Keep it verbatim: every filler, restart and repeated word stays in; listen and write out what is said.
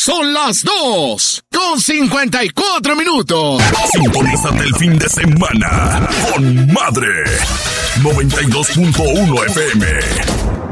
Son las dos con cincuenta y cuatro minutos. Sintonízate el fin de semana con Madre noventa y dos punto uno F M.